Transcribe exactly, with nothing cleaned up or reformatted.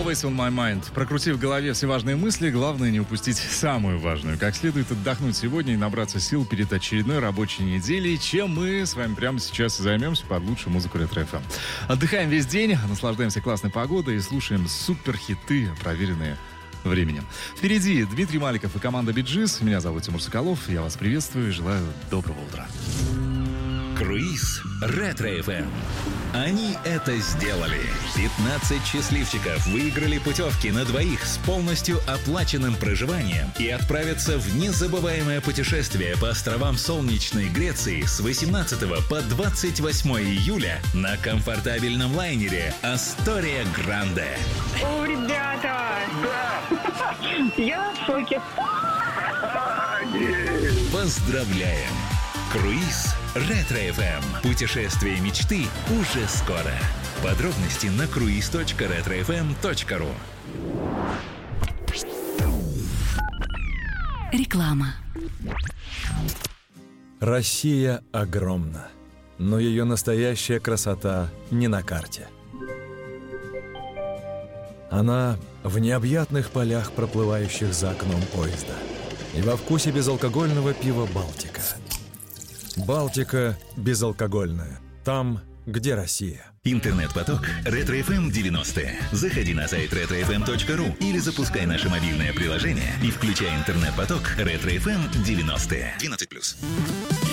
Always on my mind. Прокрутив в голове все важные мысли, главное не упустить самую важную. Как следует отдохнуть сегодня и набраться сил перед очередной рабочей неделей, чем мы с вами прямо сейчас и займемся под лучшую музыку Ретро-эф эм. Отдыхаем весь день, наслаждаемся классной погодой и слушаем суперхиты, проверенные временем. Впереди Дмитрий Маликов и команда Биджис. Меня зовут Тимур Соколов. Я вас приветствую и желаю доброго утра. Круиз Ретро-эф эм. Они это сделали. пятнадцать счастливчиков выиграли путевки на двоих с полностью оплаченным проживанием и отправятся в незабываемое путешествие по островам солнечной Греции с восемнадцатого по двадцать восьмое июля на комфортабельном лайнере «Астория Гранде». О, ребята! Да! Я в шоке. Поздравляем! Круиз Ретро-эф эм. Путешествие мечты уже скоро. Подробности на круиз точка ретро эф эм точка ру. Реклама. Россия огромна, но ее настоящая красота не на карте. Она в необъятных полях, проплывающих за окном поезда, и во вкусе безалкогольного пива «Балтика». «Балтика» безалкогольная. Там, где Россия. Интернет-поток Ретро-эф эм девяносто. Заходи на сайт ретро эф эм точка ру или запускай наше мобильное приложение и включай интернет-поток Ретро-эф эм девяносто. двенадцать плюс.